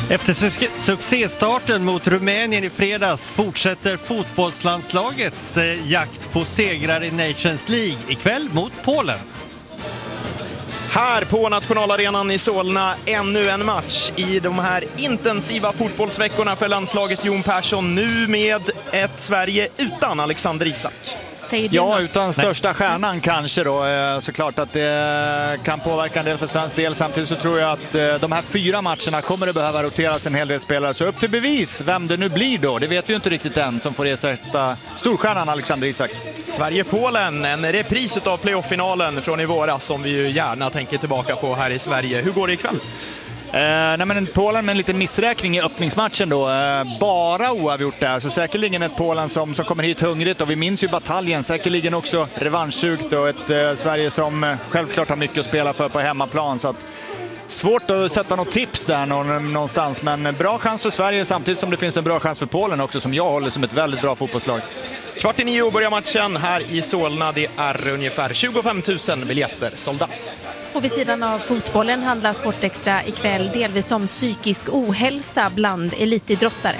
Efter succéstarten mot Rumänien i fredags fortsätter fotbollslandslagets jakt på segrar i Nations League ikväll mot Polen. Här på nationalarenan i Solna, ännu en match i de här intensiva fotbollsveckorna för landslaget. Jon Persson, nu med ett Sverige utan Alexander Isak. Ja, utan största stjärnan kanske då. Såklart att det kan påverka en del för svensk del. Samtidigt så tror jag att de här 4 matcherna kommer det behöva roteras en hel del spelare. Så upp till bevis vem det nu blir då. Det vet vi ju inte riktigt än som får ersätta storstjärnan Alexander Isak. Sverige-Polen, en repris av playoff-finalen från i våras som vi ju gärna tänker tillbaka på här i Sverige. Hur går det ikväll? Nej, men Polen med en liten missräkning i öppningsmatchen då. Bara oavgjort där, så säkerligen ett Polen som kommer hit hungrigt, och vi minns ju bataljen, säkerligen också revanschsugt, och ett Sverige som självklart har mycket att spela för på hemmaplan, så att svårt att sätta något tips där någonstans, men bra chans för Sverige samtidigt som det finns en bra chans för Polen också, som jag håller som ett väldigt bra fotbollslag. 8:45 börjar matchen här i Solna. Det är ungefär 25 000 biljetter sålda. Och vid sidan av fotbollen handlar Sportextra ikväll delvis om psykisk ohälsa bland elitidrottare.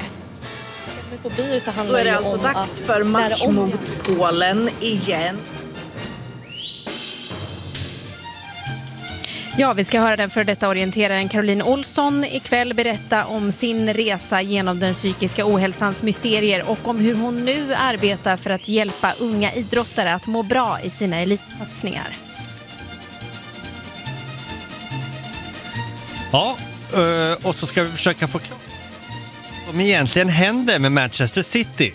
Då är det alltså dags för match mot Polen igen. Ja, vi ska höra den för detta orienteraren Caroline Olsson ikväll berätta om sin resa genom den psykiska ohälsans mysterier och om hur hon nu arbetar för att hjälpa unga idrottare att må bra i sina elitsatsningar. Ja, och så ska vi försöka få klart vad som egentligen händer med Manchester City.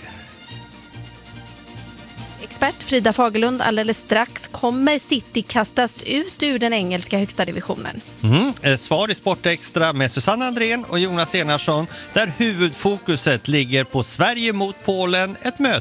Expert Frida Fagerlund alldeles strax. Kommer City kastas ut ur den engelska högsta divisionen? Svar i Sportextra med Susanne Andrén och Jonas Enarsson, där huvudfokuset ligger på Sverige mot Polen, ett möte